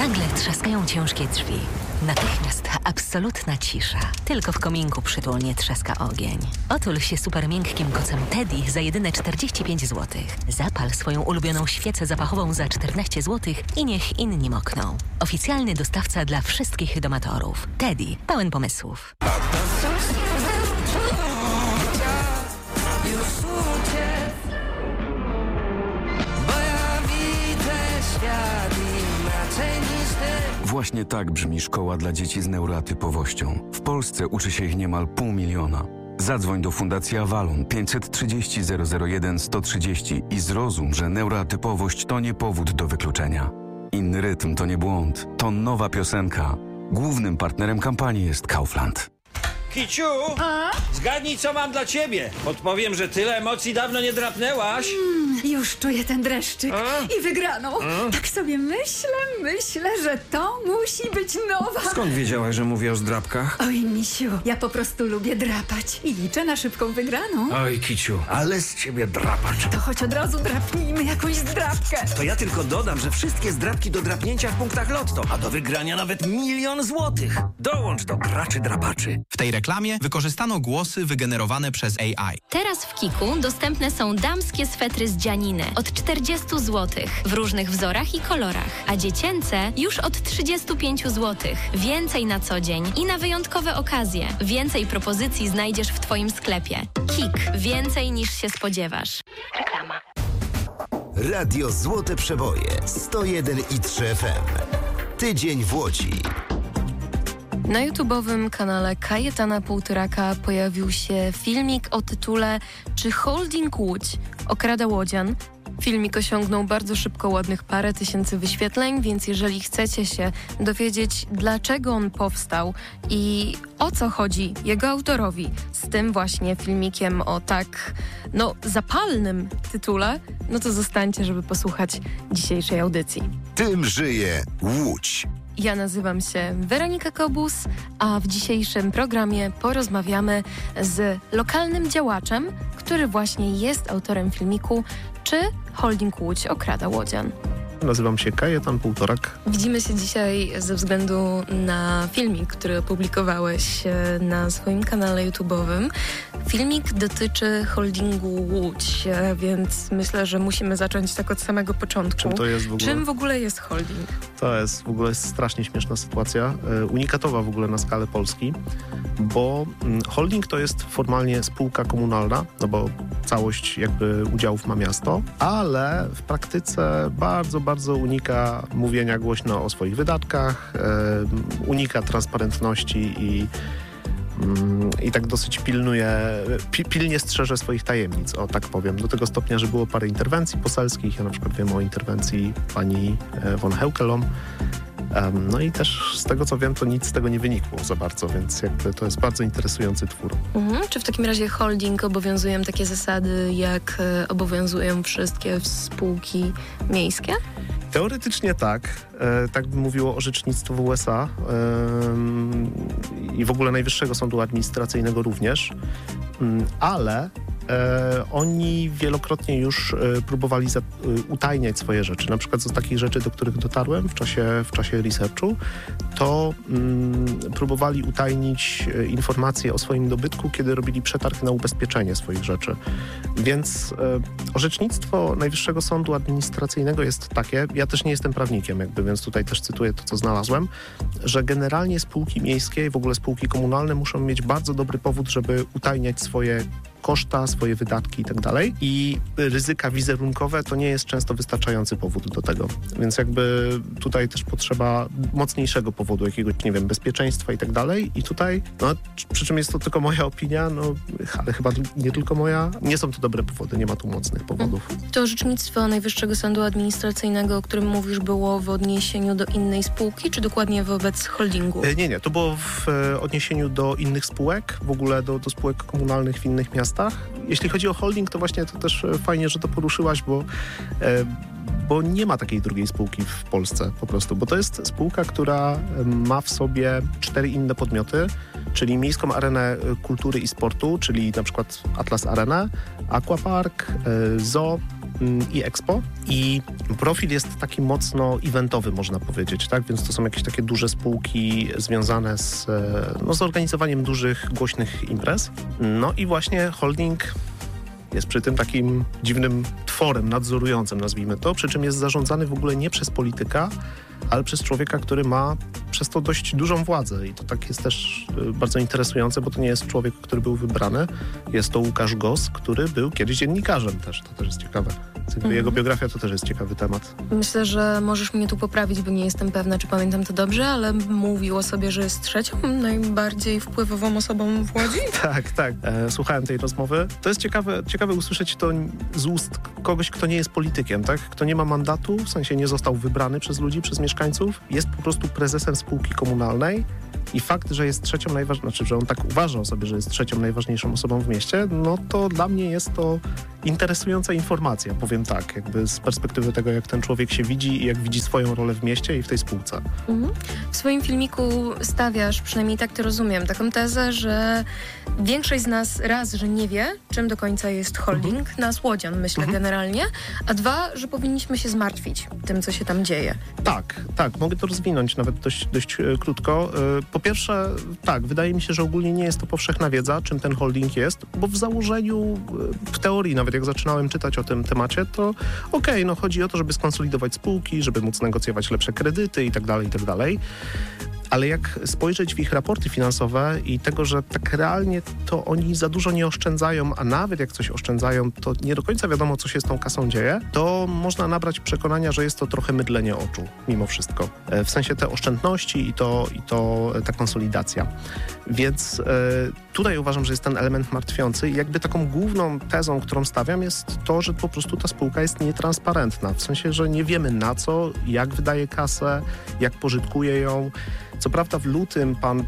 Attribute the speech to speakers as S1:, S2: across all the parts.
S1: Nagle trzaskają ciężkie drzwi. Natychmiast absolutna cisza. Tylko w kominku przytulnie trzaska ogień. Otul się super miękkim kocem Teddy za jedyne 45 zł. Zapal swoją ulubioną świecę zapachową za 14 zł i niech inni mokną. Oficjalny dostawca dla wszystkich domatorów. Teddy, pełen pomysłów.
S2: Właśnie tak brzmi szkoła dla dzieci z neuroatypowością. W Polsce uczy się ich niemal 500 000. Zadzwoń do Fundacji Avalon 530 001 130 i zrozum, że neuroatypowość to nie powód do wykluczenia. Inny rytm to nie błąd, to nowa piosenka. Głównym partnerem kampanii jest Kaufland.
S3: Kiciu, zgadnij, co mam dla ciebie. Podpowiem, że tyle emocji dawno nie drapnęłaś.
S4: Już czuję ten dreszczyk i wygraną. Tak sobie myślę, że to musi być nowa.
S3: Skąd wiedziałaś, że mówię o zdrapkach?
S4: Oj, misiu, ja po prostu lubię drapać i liczę na szybką wygraną.
S3: Oj, Kiciu, ale z ciebie drapacz.
S4: To choć od razu drapnijmy jakąś zdrapkę.
S3: To ja tylko dodam, że wszystkie zdrapki do drapnięcia w punktach Lotto, a do wygrania nawet 1 000 000 złotych. Dołącz do graczy drapaczy.
S5: W tej reklamie wykorzystano głosy wygenerowane przez AI.
S6: Teraz w Kiku dostępne są damskie swetry z dzianiny od 40 zł w różnych wzorach i kolorach, a dziecięce już od 35 zł. Więcej na co dzień i na wyjątkowe okazje. Więcej propozycji znajdziesz w Twoim sklepie. Kik. Więcej niż się spodziewasz. Reklama.
S7: Radio Złote Przeboje 101,3 FM. Tydzień w Łodzi.
S8: Na YouTube'owym kanale Kajetana Półtoraka pojawił się filmik o tytule Czy holding Łódź okrada łodzian? Filmik osiągnął bardzo szybko ładnych parę tysięcy wyświetleń, więc jeżeli chcecie się dowiedzieć, dlaczego on powstał i o co chodzi jego autorowi z tym właśnie filmikiem o tak, zapalnym tytule, to zostańcie, żeby posłuchać dzisiejszej audycji.
S7: Tym żyje Łódź.
S8: Ja nazywam się Weronika Kobus, a w dzisiejszym programie porozmawiamy z lokalnym działaczem, który właśnie jest autorem filmiku Czy holding Łódź okrada łodzian?
S9: Nazywam się Kajetan Półtorak.
S8: Widzimy się dzisiaj ze względu na filmik, który opublikowałeś na swoim kanale YouTube'owym. Filmik dotyczy holdingu Łódź, więc myślę, że musimy zacząć tak od samego początku.
S9: Czym to jest w ogóle?
S8: Czym w ogóle jest holding?
S9: To jest w ogóle strasznie śmieszna sytuacja, unikatowa w ogóle na skalę Polski, bo holding to jest formalnie spółka komunalna, bo całość jakby udziałów ma miasto, ale w praktyce bardzo unika mówienia głośno o swoich wydatkach, unika transparentności i tak dosyć pilnie strzeże swoich tajemnic, o tak powiem. Do tego stopnia, że było parę interwencji poselskich. Ja na przykład wiem o interwencji pani von Heukelom. No i też z tego, co wiem, to nic z tego nie wynikło za bardzo, więc jakby to jest bardzo interesujący twór.
S8: Czy w takim razie holding obowiązują takie zasady, jak obowiązują wszystkie spółki miejskie?
S9: Teoretycznie tak. Tak by mówiło orzecznictwo w USA i w ogóle Najwyższego Sądu Administracyjnego również, ale oni wielokrotnie już próbowali utajniać swoje rzeczy. Na przykład z takich rzeczy, do których dotarłem w czasie researchu, to próbowali utajnić informacje o swoim dobytku, kiedy robili przetarg na ubezpieczenie swoich rzeczy. Więc orzecznictwo Najwyższego Sądu Administracyjnego jest takie, ja też nie jestem prawnikiem, więc tutaj też cytuję to, co znalazłem, że generalnie spółki miejskie i w ogóle spółki komunalne muszą mieć bardzo dobry powód, żeby utajniać swoje koszta, swoje wydatki i tak dalej. I ryzyka wizerunkowe to nie jest często wystarczający powód do tego. Więc jakby tutaj też potrzeba mocniejszego powodu, jakiegoś, bezpieczeństwa i tak dalej. I tutaj, przy czym jest to tylko moja opinia, ale chyba nie tylko moja, nie są to dobre powody, nie ma tu mocnych powodów.
S8: To orzecznictwo Najwyższego Sądu Administracyjnego, o którym mówisz, było w odniesieniu do innej spółki, czy dokładnie wobec holdingu?
S9: Nie. To było w odniesieniu do innych spółek, w ogóle do spółek komunalnych w innych miastach. Jeśli chodzi o holding, to właśnie to też fajnie, że to poruszyłaś, bo nie ma takiej drugiej spółki w Polsce po prostu, bo to jest spółka, która ma w sobie 4 inne podmioty, czyli Miejską Arenę Kultury i Sportu, czyli na przykład Atlas Arena, Aquapark, Zoo i Expo i profil jest taki mocno eventowy, można powiedzieć, tak? Więc to są jakieś takie duże spółki związane z organizowaniem dużych, głośnych imprez. No i właśnie holding jest przy tym takim dziwnym tworem nadzorującym, nazwijmy to, przy czym jest zarządzany w ogóle nie przez polityka, ale przez człowieka, który ma przez to dość dużą władzę. I to tak jest też bardzo interesujące, bo to nie jest człowiek, który był wybrany. Jest to Łukasz Goss, który był kiedyś dziennikarzem też. To też jest ciekawe. Jego biografia to też jest ciekawy temat.
S8: Myślę, że możesz mnie tu poprawić, bo nie jestem pewna, czy pamiętam to dobrze, ale mówił o sobie, że jest trzecią najbardziej wpływową osobą w Łodzi?
S9: Tak. Słuchałem tej rozmowy. To jest ciekawe usłyszeć to z ust kogoś, kto nie jest politykiem, tak? Kto nie ma mandatu, w sensie nie został wybrany przez ludzi, przez mieszkańców, jest po prostu prezesem spółki komunalnej. I fakt, że jest trzecią najważniejszą, że on tak uważa o sobie, że jest trzecią najważniejszą osobą w mieście, no to dla mnie jest to interesująca informacja, powiem tak, jakby z perspektywy tego, jak ten człowiek się widzi i jak widzi swoją rolę w mieście i w tej spółce.
S8: W swoim filmiku stawiasz, przynajmniej tak to rozumiem, taką tezę, że większość z nas że nie wie, czym do końca jest holding, nas łodzian, myślę generalnie, a dwa, że powinniśmy się zmartwić tym, co się tam dzieje.
S9: Tak, mogę to rozwinąć nawet dość krótko. Po pierwsze, tak, wydaje mi się, że ogólnie nie jest to powszechna wiedza, czym ten holding jest, bo w założeniu, w teorii, nawet jak zaczynałem czytać o tym temacie, to chodzi o to, żeby skonsolidować spółki, żeby móc negocjować lepsze kredyty i tak dalej. Ale jak spojrzeć w ich raporty finansowe i tego, że tak realnie to oni za dużo nie oszczędzają, a nawet jak coś oszczędzają, to nie do końca wiadomo, co się z tą kasą dzieje, to można nabrać przekonania, że jest to trochę mydlenie oczu, mimo wszystko. W sensie te oszczędności i ta konsolidacja. Więc tutaj uważam, że jest ten element martwiący i jakby taką główną tezą, którą stawiam, jest to, że po prostu ta spółka jest nietransparentna. W sensie, że nie wiemy na co, jak wydaje kasę, jak pożytkuje ją. Co prawda w lutym pan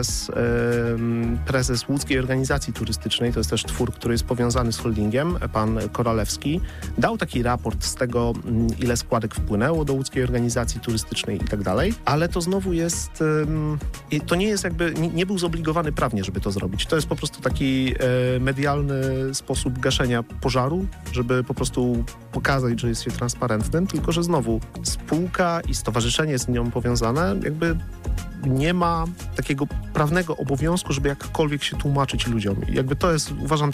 S9: prezes Łódzkiej Organizacji Turystycznej, to jest też twór, który jest powiązany z holdingiem, pan Koralewski, dał taki raport z tego, ile składek wpłynęło do Łódzkiej Organizacji Turystycznej i tak dalej, ale to znowu jest, to nie jest jakby, nie był zobligowany prawnie, żeby to zrobić. To jest po prostu taki medialny sposób gaszenia pożaru, żeby po prostu pokazać, że jest się transparentnym, tylko że znowu spółka i stowarzyszenie z nią powiązane jakby nie ma takiego prawnego obowiązku, żeby jakkolwiek się tłumaczyć ludziom. I jakby to jest, uważam,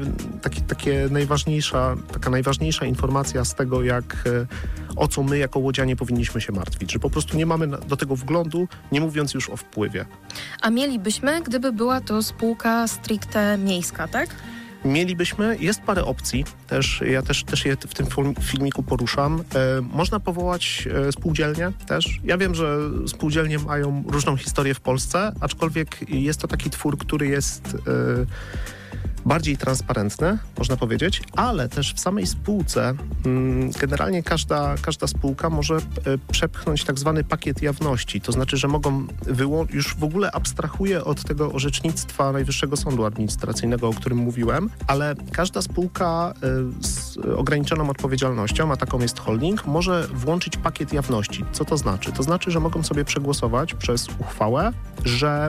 S9: taka najważniejsza informacja z tego, o co my jako łodzianie powinniśmy się martwić, że po prostu nie mamy do tego wglądu, nie mówiąc już o wpływie.
S8: A mielibyśmy, gdyby była to spółka stricte miejska, tak?
S9: Mielibyśmy, jest parę opcji, ja też je w tym filmiku poruszam. Można powołać spółdzielnię też. Ja wiem, że spółdzielnie mają różną historię w Polsce, aczkolwiek jest to taki twór, który jest bardziej transparentny, można powiedzieć, ale też w samej spółce generalnie każda spółka może przepchnąć tak zwany pakiet jawności. To znaczy, że mogą już w ogóle abstrahuję od tego orzecznictwa Najwyższego Sądu Administracyjnego, o którym mówiłem, ale każda spółka z ograniczoną odpowiedzialnością, a taką jest holding, może włączyć pakiet jawności. Co to znaczy? To znaczy, że mogą sobie przegłosować przez uchwałę, że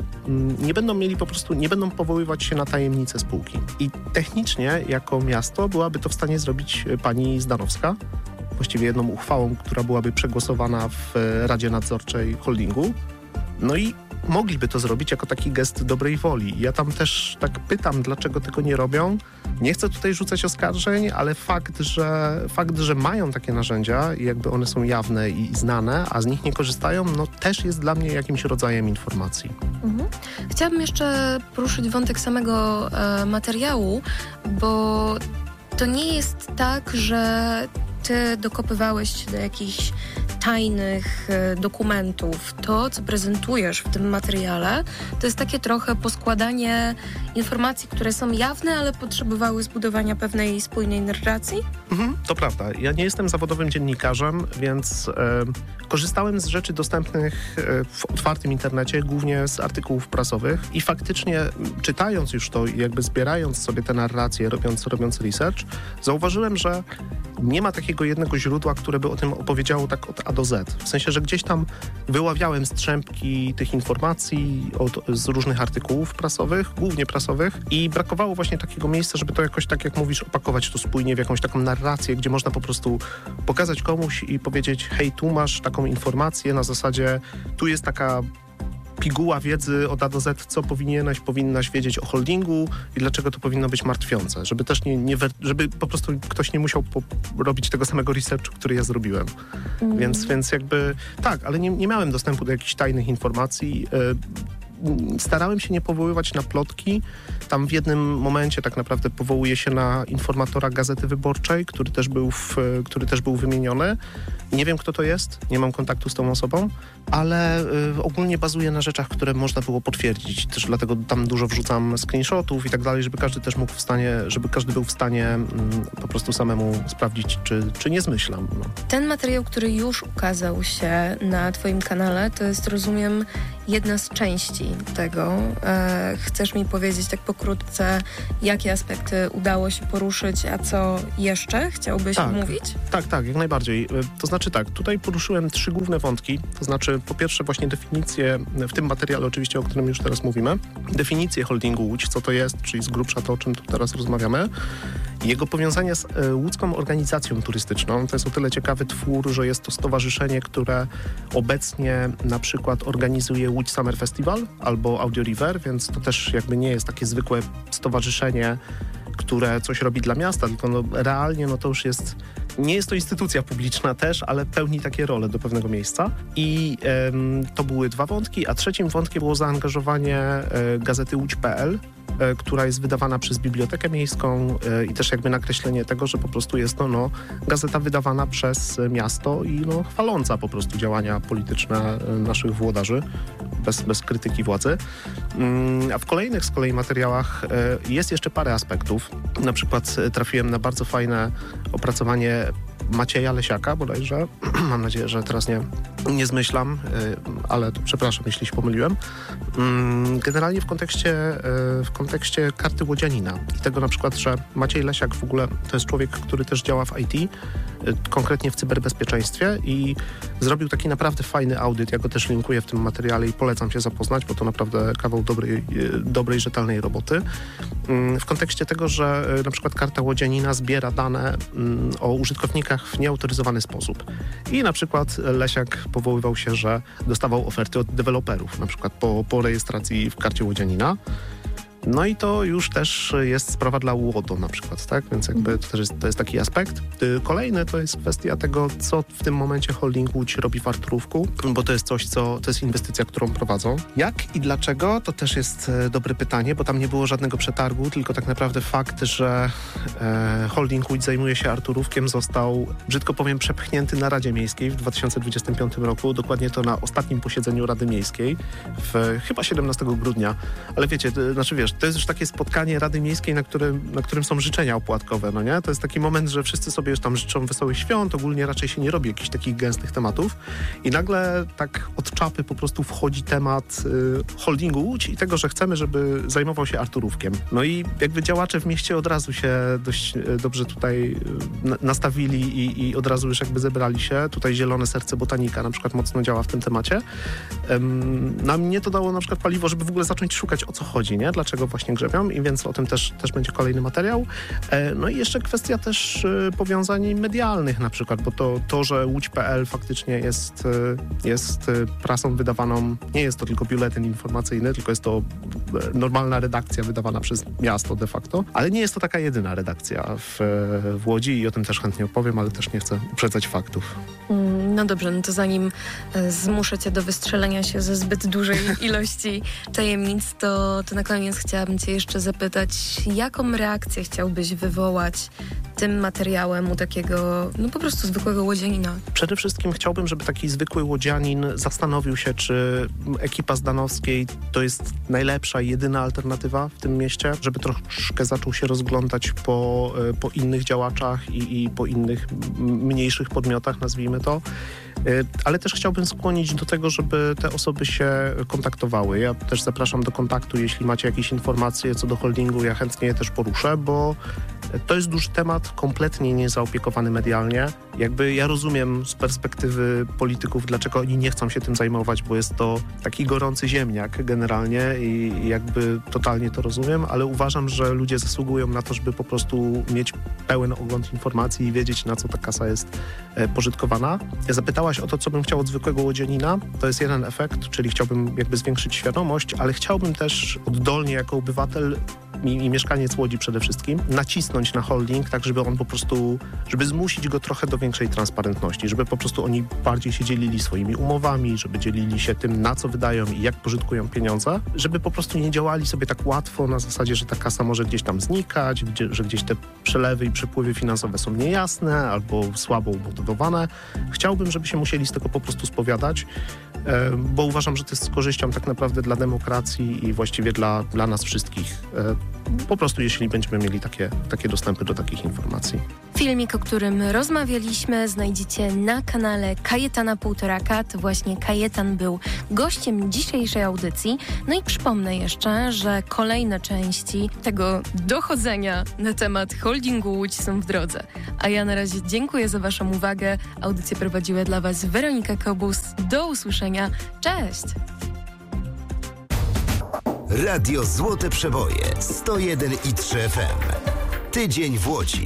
S9: nie będą powoływać się na tajemnicę spółki. I technicznie jako miasto byłaby to w stanie zrobić pani Zdanowska, właściwie jedną uchwałą, która byłaby przegłosowana w Radzie Nadzorczej holdingu. No i mogliby to zrobić jako taki gest dobrej woli. Ja tam też tak pytam, dlaczego tego nie robią. Nie chcę tutaj rzucać oskarżeń, ale fakt, że mają takie narzędzia i jakby one są jawne i znane, a z nich nie korzystają, no też jest dla mnie jakimś rodzajem informacji.
S8: Chciałabym jeszcze poruszyć wątek samego materiału, bo to nie jest tak, że ty dokopywałeś się do jakichś tajnych dokumentów. To, co prezentujesz w tym materiale, to jest takie trochę poskładanie informacji, które są jawne, ale potrzebowały zbudowania pewnej spójnej narracji?
S9: To prawda. Ja nie jestem zawodowym dziennikarzem, więc korzystałem z rzeczy dostępnych w otwartym internecie, głównie z artykułów prasowych i faktycznie czytając już to i jakby zbierając sobie te narracje, robiąc research, zauważyłem, że nie ma takiego jednego źródła, które by o tym opowiedziało tak od A do Z. W sensie, że gdzieś tam wyławiałem strzępki tych informacji z różnych artykułów prasowych, głównie prasowych, i brakowało właśnie takiego miejsca, żeby to jakoś, tak jak mówisz, opakować to spójnie w jakąś taką narrację, gdzie można po prostu pokazać komuś i powiedzieć: hej, tu masz taką informację na zasadzie, tu jest taka piguła wiedzy od A do Z, co powinnaś wiedzieć o holdingu i dlaczego to powinno być martwiące, żeby też żeby po prostu ktoś nie musiał robić tego samego researchu, który ja zrobiłem. Więc jakby tak, ale nie miałem dostępu do jakichś tajnych informacji. Starałem się nie powoływać na plotki. Tam w jednym momencie tak naprawdę powołuje się na informatora Gazety Wyborczej, który też był wymieniony. Nie wiem, kto to jest, nie mam kontaktu z tą osobą, ale ogólnie bazuję na rzeczach, które można było potwierdzić. Też dlatego tam dużo wrzucam screenshotów i tak dalej, żeby każdy też żeby każdy był w stanie po prostu samemu sprawdzić, czy nie zmyślam. No.
S8: Ten materiał, który już ukazał się na twoim kanale, to jest, rozumiem, jedna z części tego. Chcesz mi powiedzieć tak pokrótce, jakie aspekty udało się poruszyć, a co jeszcze chciałbyś omówić?
S9: Tak, jak najbardziej. To znaczy tak, tutaj poruszyłem 3 główne wątki, to znaczy po pierwsze właśnie definicję, w tym materiale oczywiście, o którym już teraz mówimy, definicję holdingu Łódź, co to jest, czyli z grubsza to, o czym tu teraz rozmawiamy. Jego powiązanie z Łódzką Organizacją Turystyczną. To jest o tyle ciekawy twór, że jest to stowarzyszenie, które obecnie na przykład organizuje Łódź Summer Festival albo Audio River, więc to też jakby nie jest takie zwykłe stowarzyszenie, które coś robi dla miasta, tylko realnie to już nie jest to instytucja publiczna też, ale pełni takie role do pewnego miejsca. I to były 2 wątki, a trzecim wątkiem było zaangażowanie gazety Łódź.pl, która jest wydawana przez Bibliotekę Miejską i też jakby nakreślenie tego, że po prostu jest to gazeta wydawana przez miasto i chwaląca po prostu działania polityczne naszych włodarzy, bez krytyki władzy. A w kolejnych z kolei materiałach jest jeszcze parę aspektów. Na przykład trafiłem na bardzo fajne opracowanie Macieja Lesiaka bodajże. Mam nadzieję, że teraz nie zmyślam, ale to przepraszam, jeśli się pomyliłem. Generalnie w kontekście karty łodzianina i tego na przykład, że Maciej Lesiak w ogóle to jest człowiek, który też działa w IT, konkretnie w cyberbezpieczeństwie, i zrobił taki naprawdę fajny audyt. Ja go też linkuję w tym materiale i polecam się zapoznać, bo to naprawdę kawał dobrej, rzetelnej roboty. W kontekście tego, że na przykład karta łodzianina zbiera dane o użytkownikach w nieautoryzowany sposób. I na przykład Lesiak powoływał się, że dostawał oferty od deweloperów, na przykład po rejestracji w karcie łodzianina. No i to już też jest sprawa dla UODO na przykład, tak? Więc jakby to jest taki aspekt. Kolejny to jest kwestia tego, co w tym momencie holding Łódź robi w Arturówku, bo to jest coś, to jest inwestycja, którą prowadzą. Jak i dlaczego? To też jest dobre pytanie, bo tam nie było żadnego przetargu, tylko tak naprawdę fakt, że holding Łódź zajmuje się Arturówkiem, został, brzydko powiem, przepchnięty na Radzie Miejskiej w 2025 roku, dokładnie to na ostatnim posiedzeniu Rady Miejskiej, chyba 17 grudnia. Ale wiecie, to jest już takie spotkanie Rady Miejskiej, na którym są życzenia opłatkowe, no nie? To jest taki moment, że wszyscy sobie już tam życzą wesołych świąt, ogólnie raczej się nie robi jakichś takich gęstych tematów i nagle tak od czapy po prostu wchodzi temat holdingu Łódź i tego, że chcemy, żeby zajmował się Arturówkiem. No i jakby działacze w mieście od razu się dość dobrze tutaj nastawili i od razu już jakby zebrali się. Tutaj Zielone Serce Botanika na przykład mocno działa w tym temacie. Na mnie to dało na przykład paliwo, żeby w ogóle zacząć szukać, o co chodzi, nie? Dlaczego właśnie grzebią, i więc o tym też będzie kolejny materiał. No i jeszcze kwestia też powiązań medialnych na przykład, bo to że Łódź.pl faktycznie jest prasą wydawaną, nie jest to tylko biuletyn informacyjny, tylko jest to normalna redakcja wydawana przez miasto de facto, ale nie jest to taka jedyna redakcja w Łodzi i o tym też chętnie opowiem, ale też nie chcę uprzedzać faktów.
S8: No dobrze, no to zanim zmuszę cię do wystrzelenia się ze zbyt dużej ilości tajemnic, to na koniec chciałabym cię jeszcze zapytać, jaką reakcję chciałbyś wywołać tym materiałem u takiego, po prostu zwykłego łodzianina?
S9: Przede wszystkim chciałbym, żeby taki zwykły łodzianin zastanowił się, czy ekipa Zdanowskiej to jest najlepsza i jedyna alternatywa w tym mieście, żeby troszkę zaczął się rozglądać po innych działaczach i po innych mniejszych podmiotach, nazwijmy to. Ale też chciałbym skłonić do tego, żeby te osoby się kontaktowały. Ja też zapraszam do kontaktu, jeśli macie jakieś informacje co do holdingu, ja chętnie je też poruszę, bo To jest duży temat, kompletnie niezaopiekowany medialnie. Jakby ja rozumiem z perspektywy polityków, dlaczego oni nie chcą się tym zajmować, bo jest to taki gorący ziemniak generalnie i jakby totalnie to rozumiem, ale uważam, że ludzie zasługują na to, żeby po prostu mieć pełen ogląd informacji i wiedzieć, na co ta kasa jest pożytkowana. Zapytałaś o to, co bym chciał od zwykłego łodzianina. To jest jeden efekt, czyli chciałbym jakby zwiększyć świadomość, ale chciałbym też oddolnie jako obywatel i mieszkaniec Łodzi przede wszystkim nacisnąć na holding, tak żeby on po prostu, żeby zmusić go trochę do większej transparentności, żeby po prostu oni bardziej się dzielili swoimi umowami, żeby dzielili się tym, na co wydają i jak pożytkują pieniądze, żeby po prostu nie działali sobie tak łatwo na zasadzie, że ta kasa może gdzieś tam znikać, że gdzieś te przelewy i przepływy finansowe są niejasne albo słabo umotywowane. Chciałbym, żeby się musieli z tego po prostu spowiadać, bo uważam, że to jest z korzyścią tak naprawdę dla demokracji i właściwie dla nas wszystkich. Po prostu jeśli będziemy mieli takie dostępy do takich informacji.
S8: Filmik, o którym rozmawialiśmy, znajdziecie na kanale Kajetana Półtoraka. To właśnie Kajetan był gościem dzisiejszej audycji. No i przypomnę jeszcze, że kolejne części tego dochodzenia na temat holdingu Łódź są w drodze. A ja na razie dziękuję za Waszą uwagę. Audycję prowadziła dla Was Weronika Kobus. Do usłyszenia. Cześć!
S7: Radio Złote Przeboje 101,3 FM. Tydzień w Łodzi.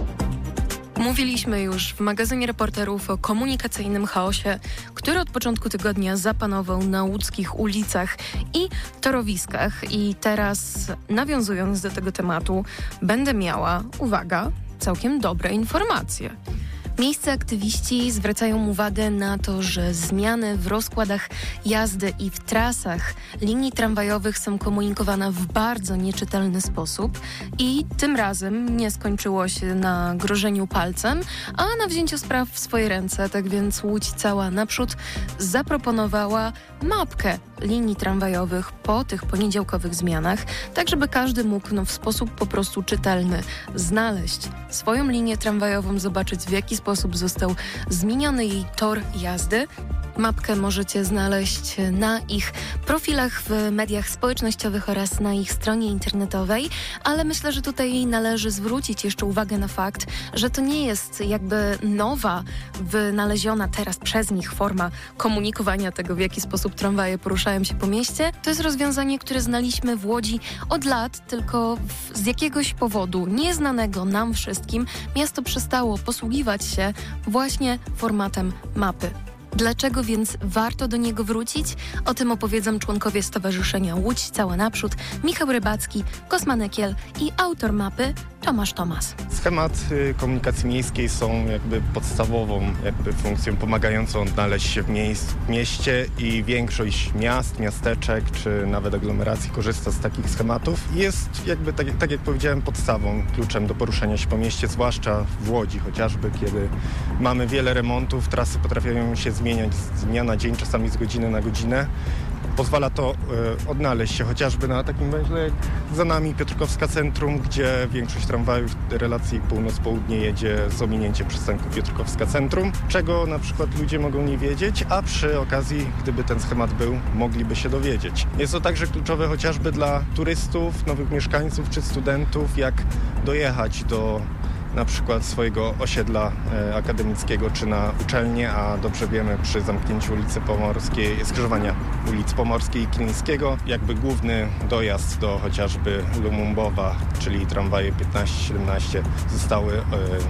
S8: Mówiliśmy już w magazynie reporterów o komunikacyjnym chaosie, który od początku tygodnia zapanował na łódzkich ulicach i torowiskach. I teraz, nawiązując do tego tematu, będę miała, uwaga, całkiem dobre informacje. Miejscy aktywiści zwracają uwagę na to, że zmiany w rozkładach jazdy i w trasach linii tramwajowych są komunikowane w bardzo nieczytelny sposób i tym razem nie skończyło się na grożeniu palcem, a na wzięciu spraw w swoje ręce. Tak więc Łódź cała naprzód zaproponowała mapkę linii tramwajowych po tych poniedziałkowych zmianach, tak żeby każdy mógł w sposób po prostu czytelny znaleźć swoją linię tramwajową, zobaczyć w jaki sposób został zmieniony jej tor jazdy. Mapkę możecie znaleźć na ich profilach w mediach społecznościowych oraz na ich stronie internetowej, ale myślę, że tutaj należy zwrócić jeszcze uwagę na fakt, że to nie jest jakby nowa, wynaleziona teraz przez nich forma komunikowania tego, w jaki sposób tramwaje poruszają się po mieście. To jest rozwiązanie, które znaliśmy w Łodzi od lat, tylko z jakiegoś powodu nieznanego nam wszystkim miasto przestało posługiwać się właśnie formatem mapy. Dlaczego więc warto do niego wrócić? O tym opowiedzą członkowie Stowarzyszenia Łódź Cała Naprzód, Michał Rybacki, Kosma Nekiel i autor mapy Tomasz Tomas.
S10: Schematy komunikacji miejskiej są jakby podstawową funkcją pomagającą odnaleźć się w mieście i większość miast, miasteczek czy nawet aglomeracji korzysta z takich schematów. Jest jakby, tak jak powiedziałem, podstawą, kluczem do poruszania się po mieście, zwłaszcza w Łodzi chociażby, kiedy mamy wiele remontów, trasy potrafią się zmieniać z dnia na dzień, czasami z godziny na godzinę. Pozwala to odnaleźć się chociażby na takim węźle jak za nami Piotrkowska Centrum, gdzie większość tramwajów relacji północ-południe jedzie z ominięciem przystanku Piotrkowska Centrum, czego na przykład ludzie mogą nie wiedzieć, a przy okazji, gdyby ten schemat był, mogliby się dowiedzieć. Jest to także kluczowe chociażby dla turystów, nowych mieszkańców czy studentów, jak dojechać do na przykład swojego osiedla akademickiego czy na uczelnię, a dobrze wiemy przy zamknięciu ulicy Pomorskiej, skrzyżowania ulic Pomorskiej i Kilińskiego, jakby główny dojazd do chociażby Lumumbowa, czyli tramwaje 15-17 zostały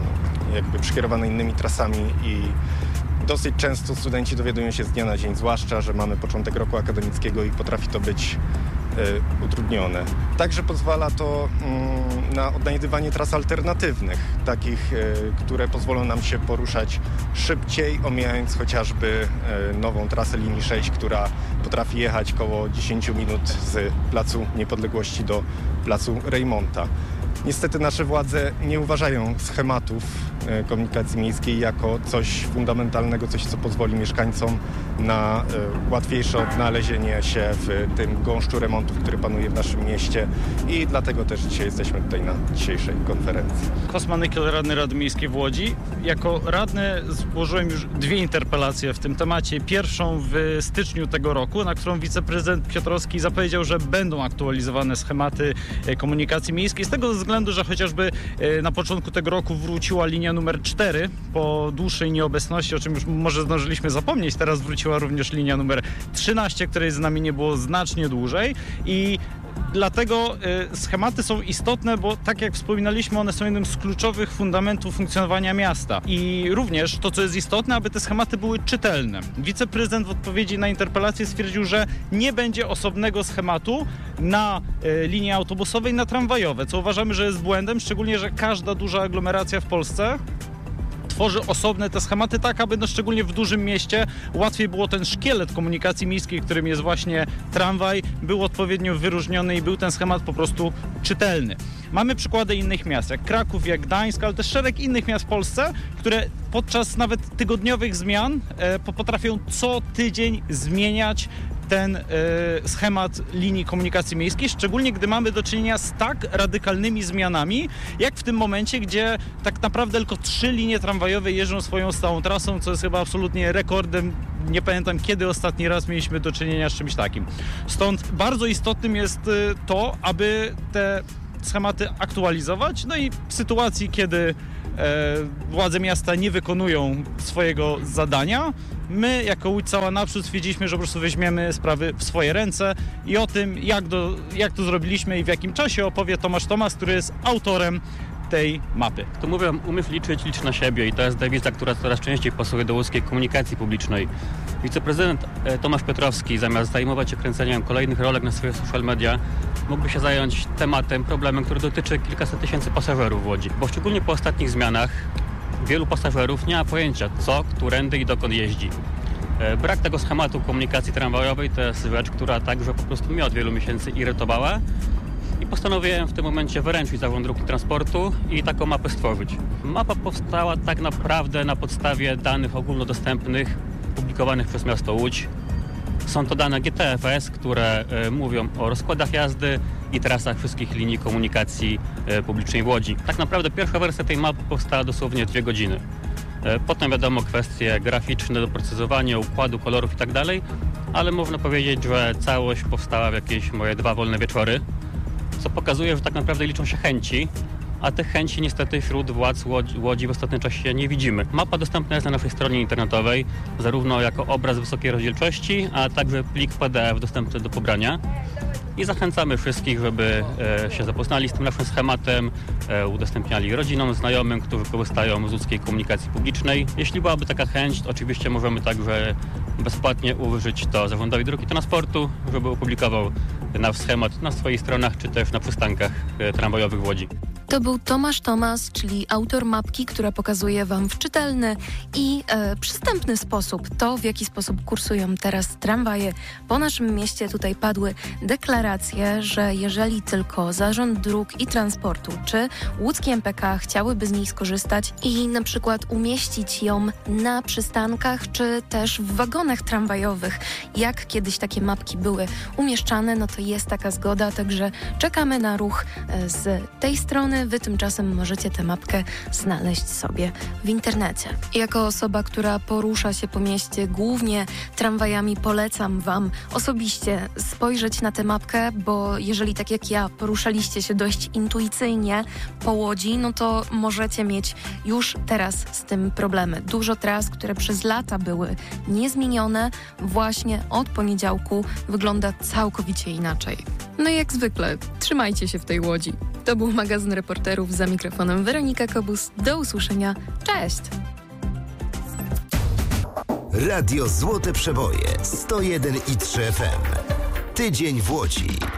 S10: jakby przekierowane innymi trasami i dosyć często studenci dowiadują się z dnia na dzień, zwłaszcza, że mamy początek roku akademickiego i potrafi to być utrudnione. Także pozwala to na odnajdywanie tras alternatywnych, takich, które pozwolą nam się poruszać szybciej, omijając chociażby nową trasę linii 6, która potrafi jechać około 10 minut z Placu Niepodległości do Placu Reymonta. Niestety nasze władze nie uważają schematów komunikacji miejskiej jako coś fundamentalnego, coś, co pozwoli mieszkańcom na łatwiejsze odnalezienie się w tym gąszczu remontów, który panuje w naszym mieście i dlatego też dzisiaj jesteśmy tutaj na dzisiejszej konferencji.
S11: Kosma Nykiel, radny Rady Miejskiej w Łodzi. Jako radny złożyłem już 2 interpelacje w tym temacie. Pierwszą w styczniu tego roku, na którą wiceprezydent Piotrowski zapowiedział, że będą aktualizowane schematy komunikacji miejskiej. Z tego względu, że chociażby na początku tego roku wróciła linia numer 4 po dłuższej nieobecności, o czym już może zdążyliśmy zapomnieć. Teraz wróciła również linia numer 13, której z nami nie było znacznie dłużej i dlatego schematy są istotne, bo tak jak wspominaliśmy, one są jednym z kluczowych fundamentów funkcjonowania miasta. I również to, co jest istotne, aby te schematy były czytelne. Wiceprezydent w odpowiedzi na interpelację stwierdził, że nie będzie osobnego schematu na linie autobusowej, na tramwajowe, co uważamy, że jest błędem, szczególnie, że każda duża aglomeracja w Polsce tworzy osobne te schematy tak, aby szczególnie w dużym mieście łatwiej było ten szkielet komunikacji miejskiej, którym jest właśnie tramwaj, był odpowiednio wyróżniony i był ten schemat po prostu czytelny. Mamy przykłady innych miast, jak Kraków, jak Gdańsk, ale też szereg innych miast w Polsce, które podczas nawet tygodniowych zmian potrafią co tydzień zmieniać ten schemat linii komunikacji miejskiej, szczególnie gdy mamy do czynienia z tak radykalnymi zmianami, jak w tym momencie, gdzie tak naprawdę tylko 3 linie tramwajowe jeżdżą swoją stałą trasą, co jest chyba absolutnie rekordem. Nie pamiętam, kiedy ostatni raz mieliśmy do czynienia z czymś takim. Stąd bardzo istotnym jest to, aby te schematy aktualizować, no i w sytuacji, kiedy władze miasta nie wykonują swojego zadania, my jako Łódź Cała Naprzód stwierdziliśmy, że po prostu weźmiemy sprawy w swoje ręce i o tym, jak to zrobiliśmy i w jakim czasie, opowie Tomasz Tomas, który jest autorem tej mapy.
S12: To mówią, umiesz liczyć, licz na siebie i to jest dewiza, która coraz częściej pasuje do łódzkiej komunikacji publicznej. Wiceprezydent Tomasz Piotrowski, zamiast zajmować się kręceniem kolejnych rolek na swoje social media, mógłby się zająć tematem, problemem, który dotyczy kilkaset tysięcy pasażerów w Łodzi. Bo szczególnie po ostatnich zmianach wielu pasażerów nie ma pojęcia, co, którędy i dokąd jeździ. Brak tego schematu komunikacji tramwajowej to jest rzecz, która także po prostu mnie od wielu miesięcy irytowała. I postanowiłem w tym momencie wyręczyć Zarząd Dróg i Transportu i taką mapę stworzyć. Mapa powstała tak naprawdę na podstawie danych ogólnodostępnych publikowanych przez miasto Łódź. Są to dane GTFS, które mówią o rozkładach jazdy i trasach wszystkich linii komunikacji publicznej w Łodzi. Tak naprawdę pierwsza wersja tej mapy powstała dosłownie 2 godziny. Potem wiadomo kwestie graficzne, doprecyzowanie układu, kolorów i tak dalej, ale można powiedzieć, że całość powstała w jakieś moje 2 wolne wieczory, co pokazuje, że tak naprawdę liczą się chęci, a tych chęci niestety wśród władz Łodzi w ostatnim czasie nie widzimy. Mapa dostępna jest na naszej stronie internetowej, zarówno jako obraz wysokiej rozdzielczości, a także plik PDF dostępny do pobrania. I zachęcamy wszystkich, żeby się zapoznali z tym naszym schematem, udostępniali rodzinom, znajomym, którzy korzystają z łódzkiej komunikacji publicznej. Jeśli byłaby taka chęć, to oczywiście możemy także bezpłatnie użyć to Zarządowi Dróg i Transportu, żeby opublikował nasz schemat na swoich stronach, czy też na przystankach tramwajowych w Łodzi.
S8: To był Tomasz Tomas, czyli autor mapki, która pokazuje Wam w czytelny i przystępny sposób to, w jaki sposób kursują teraz tramwaje po naszym mieście. Tutaj padły deklaracje, że jeżeli tylko Zarząd Dróg i Transportu czy łódzkie MPK chciałyby z niej skorzystać i na przykład umieścić ją na przystankach czy też w wagonach tramwajowych, jak kiedyś takie mapki były umieszczane, no to jest taka zgoda, także czekamy na ruch z tej strony. Wy tymczasem możecie tę mapkę znaleźć sobie w internecie. Jako osoba, która porusza się po mieście głównie tramwajami, polecam Wam osobiście spojrzeć na tę mapkę, bo jeżeli tak jak ja poruszaliście się dość intuicyjnie po Łodzi, no to możecie mieć już teraz z tym problemy. Dużo tras, które przez lata były niezmienione, właśnie od poniedziałku wygląda całkowicie inaczej. No i jak zwykle, trzymajcie się w tej Łodzi. To był magazyn reporterów, za mikrofonem Weronika Kobus. Do usłyszenia. Cześć!
S7: Radio Złote Przeboje 101,3 FM. Tydzień w Łodzi.